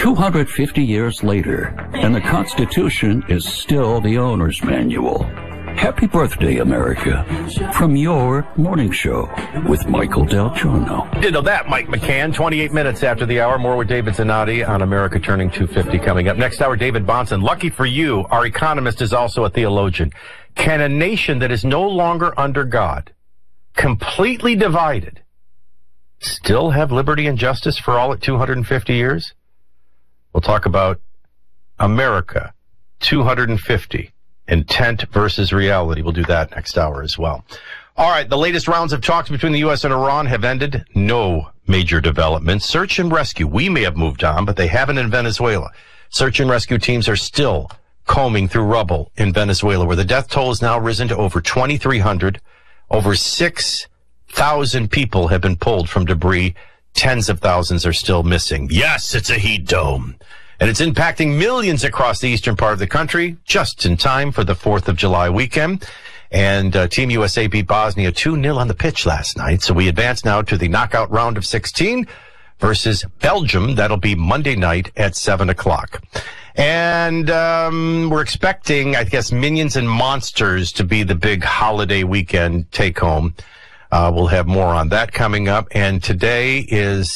250 years later, and the Constitution is still the owner's manual. Happy birthday, America, from your morning show with Michael Del Giorno. Did know that, Mike McCann. 28 minutes after the hour. More with David Zanotti on America Turning 250 coming up. Next hour, David Bahnsen. Lucky for you, our economist is also a theologian. Can a nation that is no longer under God, completely divided, still have liberty and justice for all at 250 years? We'll talk about America 250. Intent versus reality. We'll do that next hour as well. All right, the latest rounds of talks between the U.S. and Iran have ended. No major developments. Search and rescue. We may have moved on, but they haven't in Venezuela. Search and rescue teams are still combing through rubble in Venezuela, where the death toll has now risen to over 2,300. Over 6,000 people have been pulled from debris. Tens of thousands are still missing. Yes, it's a heat dome. And it's impacting millions across the eastern part of the country, just in time for the 4th of July weekend. And Team USA beat Bosnia 2-0 on the pitch last night. So we advance now to the knockout round of 16 versus Belgium. That'll be Monday night at 7 o'clock. And we're expecting, I guess, Minions and Monsters to be the big holiday weekend take-home. We'll have more on that coming up. And today is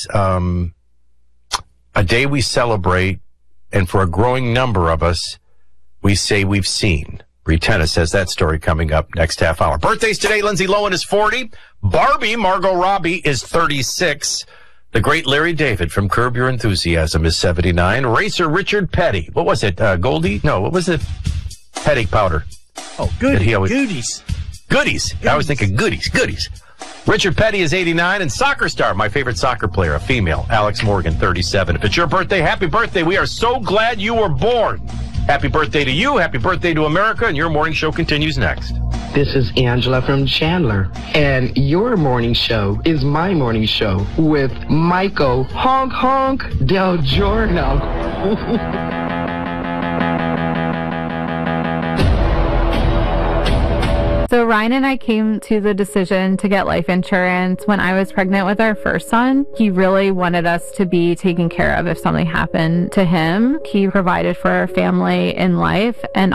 a day we celebrate. And for a growing number of us, we say we've seen. Bree Tennis has that story coming up next half hour. Birthdays today, Lindsay Lohan is 40. Barbie, Margot Robbie, is 36. The great Larry David from Curb Your Enthusiasm is 79. Racer Richard Petty. What was it? Goldie? No, what was it? Headache powder. Oh, goodies. Goodies. I was thinking goodies. Richard Petty is 89, and soccer star, my favorite soccer player, a female, Alex Morgan, 37. If it's your birthday, happy birthday. We are so glad you were born. Happy birthday to you. Happy birthday to America, and your morning show continues next. This is Angela from Chandler, and your morning show is my morning show with Michael Honk Honk Del Giorno. So Ryan and I came to the decision to get life insurance when I was pregnant with our first son. He really wanted us to be taken care of if something happened to him. He provided for our family in life, and